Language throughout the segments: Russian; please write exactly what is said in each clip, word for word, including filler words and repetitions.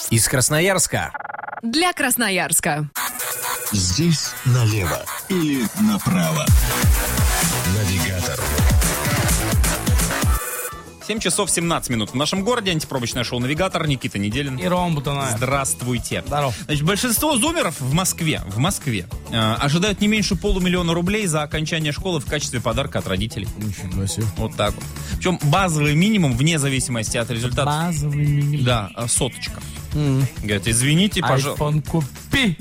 Из Красноярска. Для Красноярска. Здесь налево или направо. Навигатор. семь часов семнадцать минут в нашем городе. Антипробочное шоу «Навигатор». Никита Неделин. И Рома Бутанаев. Здравствуйте. Здоров. Значит, большинство зумеров в Москве, в Москве э, ожидают не меньше полумиллиона рублей за окончание школы в качестве подарка от родителей. Ничего себе. Вот так вот. Причем базовый минимум, вне зависимости от результата. Базовый минимум. Да, э, соточка. Mm. Говорят, извините, пожалуйста. Айфон купи.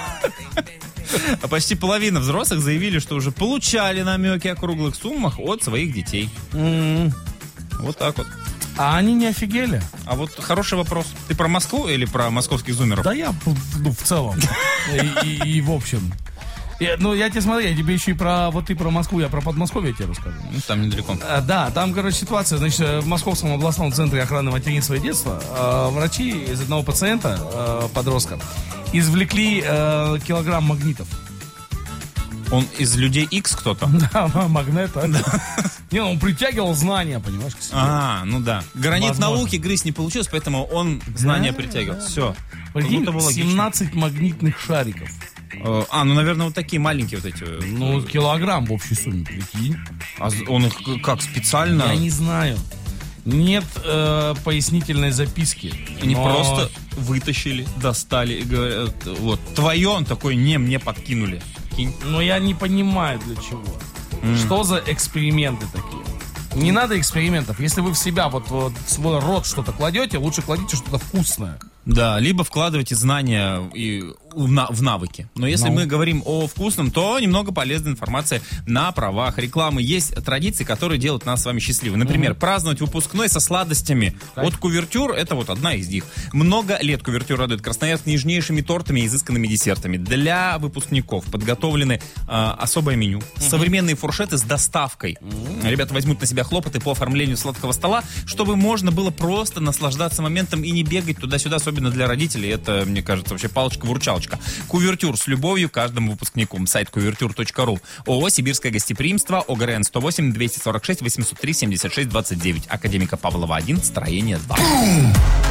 А почти половина взрослых заявили, что уже получали намеки о круглых суммах от своих детей. Mm. Вот так вот. А они не офигели? А вот хороший вопрос. Ты про Москву или про московских зумеров? Да я, ну, в целом. И, и, и в общем. Я, ну, я тебе смотри, я тебе еще и про, вот ты про Москву, я про Подмосковье тебе расскажу. Ну, там недалеко. А, да, там, короче, ситуация, значит, в Московском областном центре охраны материнства и детства э, врачи из одного пациента, э, подростка, извлекли э, килограмм магнитов. Он из людей X кто-то? Да, магнета. Не, он притягивал знания, понимаешь, к себе. А, ну да. Гранит Возможно. науки грызть не получилось, поэтому он знания притягивал. Все. Прикинь, семнадцать магнитных шариков. А, ну, наверное, вот такие маленькие вот эти. Ну, килограмм в общей сумме, прикинь. А он их как, специально? Я не знаю. Нет э, пояснительной записки. Они но... просто вытащили, достали и говорят, вот, твое, он такой, не, мне подкинули. Кинь. Но я не понимаю, для чего. Mm. Что за эксперименты такие? Не надо экспериментов. Если вы в себя, вот, вот в свой рот что-то кладете, лучше кладите что-то вкусное. Да, либо вкладывайте знания и в, на, в навыки. Но если Ну. мы говорим о вкусном, то немного полезной информации на правах рекламы. Есть традиции, которые делают нас с вами счастливы. Например, mm-hmm. праздновать выпускной со сладостями. Так. От Кувертюр, это вот одна из них. Много лет Кувертюр радует Красноярск нежнейшими тортами и изысканными десертами. Для выпускников подготовлены э, особое меню. Mm-hmm. Современные фуршеты с доставкой. Mm-hmm. Ребята возьмут на себя хлопоты по оформлению сладкого стола, чтобы можно было просто наслаждаться моментом и не бегать туда-сюда, особенно для родителей. Это, мне кажется, вообще палочка-выручалочка. Кувертюр с любовью каждому выпускнику. Сайт кувертюр точка ру. ООО «Сибирское гостеприимство», ОГРН сто восемь двести сорок шесть восемьсот три семьдесят шесть двадцать девять. Академика Павлова один, строение два.